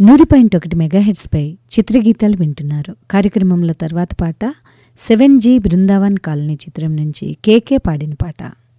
100.1 మెగాహెర్ట్జ్పై చిత్రగీతాలు వింటున్నారు. కార్యక్రమంలో తర్వాత పాట 7G బృందావన్ కాలనీ చిత్రం నుంచి కేకే పాడిన పాట.